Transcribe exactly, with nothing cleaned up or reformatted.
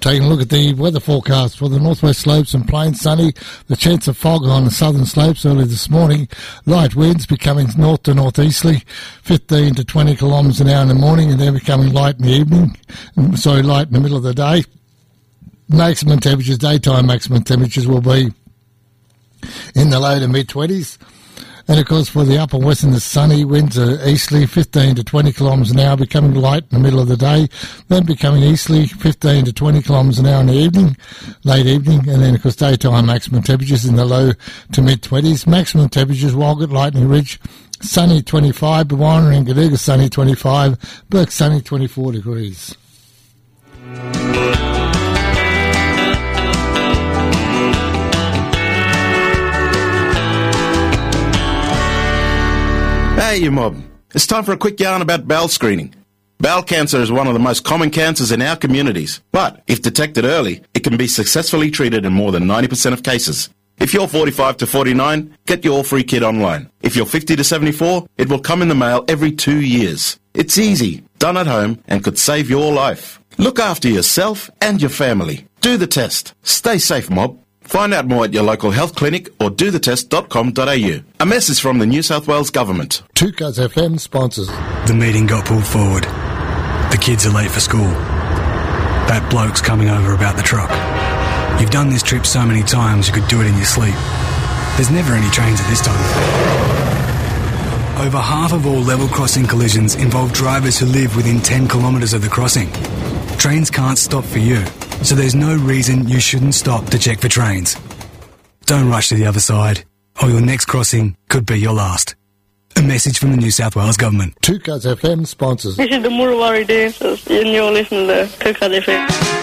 Taking a look at the weather forecast for the northwest slopes and plains, sunny. The chance of fog on the southern slopes early this morning. Light winds becoming north to northeasterly, fifteen to twenty kilometres an hour in the morning, and then becoming light in the evening. Sorry, light in the middle of the day. Maximum temperatures, daytime maximum temperatures will be in the low to mid-twenties. And, of course, for the upper western, the sunny winds are easterly, fifteen to twenty kilometres an hour, becoming light in the middle of the day, then becoming easterly, fifteen to twenty kilometres an hour in the evening, late evening, and then, of course, daytime maximum temperatures in the low to mid-twenties. Maximum temperatures, Walgett, Lightning Ridge, sunny twenty-five, Bawana and Gaduga, sunny twenty-five, Burke, sunny twenty-four degrees. Hey, you mob. It's time for a quick yarn about bowel screening. Bowel cancer is one of the most common cancers in our communities, but if detected early, it can be successfully treated in more than ninety percent of cases. If you're forty-five to forty-nine, get your free kit online. If you're fifty to seventy-four, it will come in the mail every two years. It's easy, done at home, and could save your life. Look after yourself and your family. Do the test. Stay safe, mob. Find out more at your local health clinic or do the test dot com dot a u. A message from the New South Wales Government. Two Cuz F M sponsors. The meeting got pulled forward. The kids are late for school. That bloke's coming over about the truck. You've done this trip so many times you could do it in your sleep. There's never any trains at this time. Over half of all level crossing collisions involve drivers who live within ten kilometres of the crossing. Trains can't stop for you, so there's no reason you shouldn't stop to check for trains. Don't rush to the other side, or your next crossing could be your last. A message from the New South Wales Government. Two Cuz F M sponsors. This is the Murwari dancers, and you're listening to Two Cuz F M.